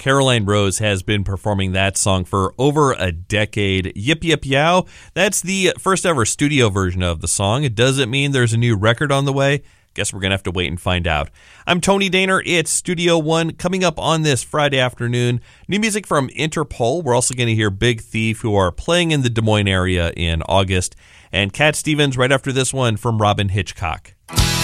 Caroline Rose has been performing that song for over a decade. Yip Yip Yow, that's the first ever studio version of the song. It doesn't mean there's a new record on the way. Guess we're going to have to wait and find out. I'm Tony Daner. It's Studio One. Coming up on this Friday afternoon, new music from Interpol. We're also going to hear Big Thief, who are playing in the Des Moines area in August. And Cat Stevens right after this one from Robyn Hitchcock.